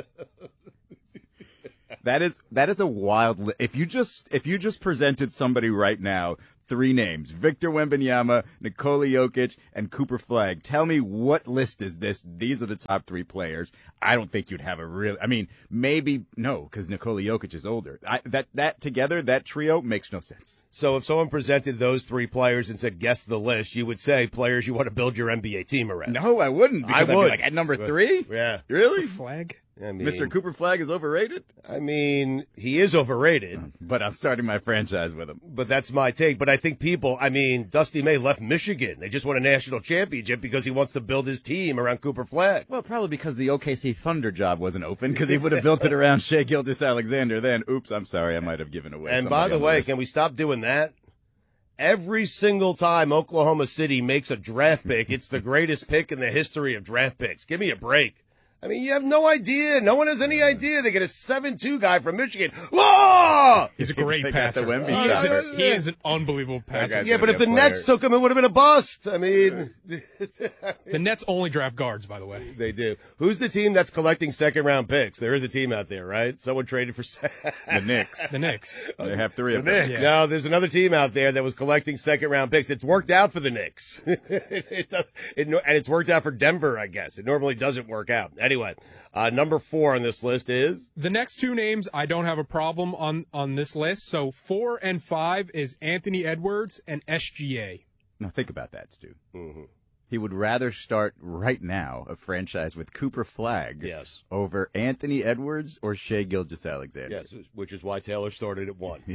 That is that is a wild. Li- if you just if you just presented somebody right now, three names: Victor Wembanyama, Nikola Jokic, and Cooper Flagg. Tell me what list is this? These are the top three players. I don't think you'd have a real. I mean, maybe no, because Nikola Jokic is older. I, that that together, that trio makes no sense. so if someone presented those three players and said, guess the list, you would say players you want to build your N B A team around. No, I wouldn't. I Because I'd be would. like, at number three? Yeah. Really? Flagg? I mean, Mister Cooper Flagg is overrated? I mean, he is overrated. But I'm starting my franchise with him. But that's my take. But I think people, I mean, Dusty May left Michigan. They just won a national championship because he wants to build his team around Cooper Flagg. Well, probably because the O K C Thunder job wasn't open, because he would have built it around Shai Gilgeous-Alexander then. Oops, I'm sorry, I might have given away And by somebody the on way, list. can we stop doing that? Every single time Oklahoma City makes a draft pick, it's the greatest pick in the history of draft picks. Give me a break. I mean, you have no idea. No one has any idea. They get a seven two guy from Michigan. Whoa! He's a great They got the passer. Wemby He is, shot. an, he is an unbelievable passer. guy's Yeah, gonna but if be a the Nets player. took him, it would have been a bust. I mean, The Nets only draft guards, by the way. they do. Who's the team that's collecting second round picks? There is a team out there, right? Someone traded for The Knicks. The Knicks. They have three of them. Yeah. No, there's another team out there that was collecting second round picks. It's worked out for the Knicks. it, it, does- it, no- and it's worked out for Denver, I guess. It normally doesn't work out. Anyway, uh, number four on this list is The next two names, I don't have a problem on, on this list. So four and five is Anthony Edwards and S G A. Now think about that, Stu. Mm-hmm. He would rather start right now a franchise with Cooper Flagg Yes. over Anthony Edwards or Shai Gilgeous-Alexander. yes, which is why Taylor started at one.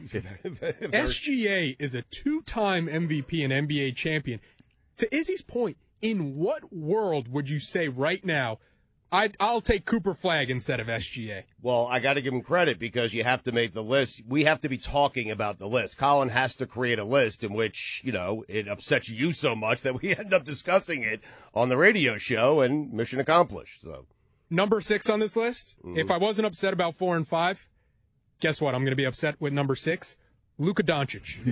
S G A is a two-time M V P and N B A champion. To Izzy's point, in what world would you say right now, I'd, I'll take Cooper Flagg instead of S G A? Well, I got to give him credit because you have to make the list. We have to be talking about the list. Colin has to create a list in which, you know, it upsets you so much that we end up discussing it on the radio show, and mission accomplished. So Number six on this list, if I wasn't upset about four and five, guess what? I'm going to be upset with number six, Luka Doncic.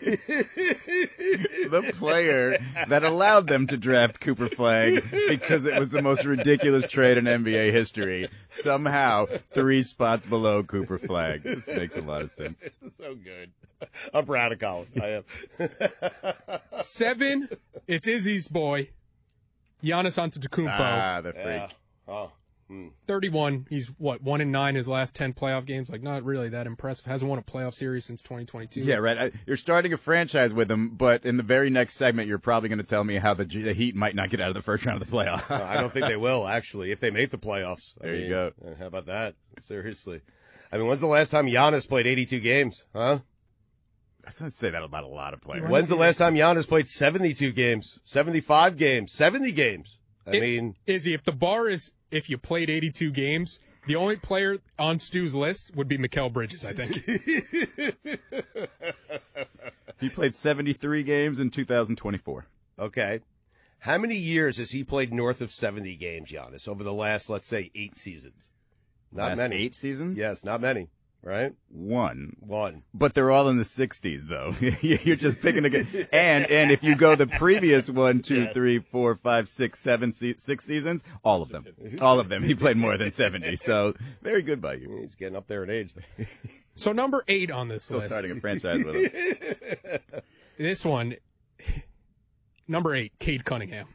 The player that allowed them to draft Cooper Flagg because it was the most ridiculous trade in N B A history. Somehow, three spots below Cooper Flagg. This makes a lot of sense. so good. I'm proud of Colin. I am. Seven, it's Izzy's boy, Giannis Antetokounmpo. Ah, the freak. Yeah. Oh. Hmm. thirty-one. He's, what, one and nine his last ten playoff games? Like, not really that impressive. Hasn't won a playoff series since twenty twenty-two. Yeah, right. I, you're starting a franchise with him, but in the very next segment, you're probably going to tell me how the, G- the Heat might not get out of the first round of the playoffs. No, I don't think they will, actually, if they make the playoffs. I There you mean, go. uh, How about that? Seriously. I mean, when's the last time Giannis played eighty-two games? Huh? I don't say that about a lot of players. When's the last time Giannis played seventy-two games, seventy-five games, seventy games? I If- mean, Izzy, if the bar is if you played eighty-two games, the only player on Stu's list would be Mikal Bridges, I think. He played seventy-three games in two thousand twenty-four. okay. How many years has he played north of seventy games, Giannis, over the last, let's say, eight seasons? Not Last many. eight seasons? Yes, not many, right? One. One. But they're all in the sixties, though. You're just picking a good. And and if you go the previous one, two, Yes. three, four, five, six, seven, se- six seasons, all of them, all of them, he played more than seventy. So very good by you. He's getting up there in age. So number eight on this Still list. starting a franchise with him. This one, number eight, Cade Cunningham.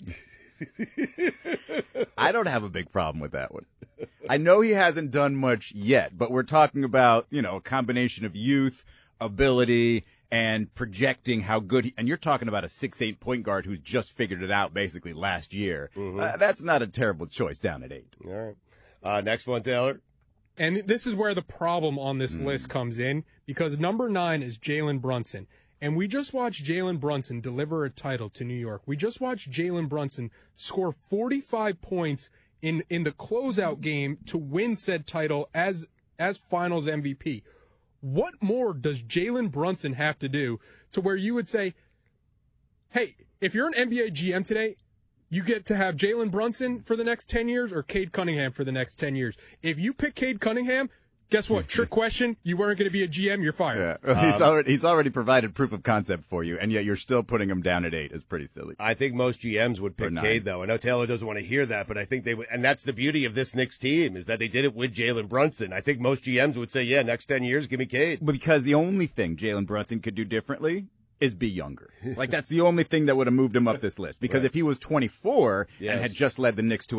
I don't have a big problem with that one. I know he hasn't done much yet, but we're talking about, you know, a combination of youth, ability, and projecting how good he, and you're talking about a six eight point guard who's just figured it out basically last year. Uh, that's not a terrible choice down at eight. All right. Uh, next one, Taylor. And this is where the problem on this Hmm. list comes in because number nine is Jalen Brunson. And we just watched Jalen Brunson deliver a title to New York. We just watched Jalen Brunson score forty-five points in, in the closeout game to win said title as as Finals M V P. What more does Jalen Brunson have to do to where you would say, hey, if you're an N B A G M today, you get to have Jalen Brunson for the next ten years or Cade Cunningham for the next ten years. If you pick Cade Cunningham, guess what? Trick question. You weren't going to be a G M. You're fired. Yeah. Well, he's Um, already he's already provided proof of concept for you, and yet you're still putting him down at eight. Is pretty silly. I think most G Ms would Or pick nine. Cade, though. I know Taylor doesn't want to hear that, but I think they would. And that's the beauty of this Knicks team is that they did it with Jalen Brunson. I think most G Ms would say, yeah, next ten years, give me Cade. Because the only thing Jalen Brunson could do differently is be younger. Like, that's the only thing that would have moved him up this list. Because Right. if he was twenty-four Yes. and had just led the Knicks to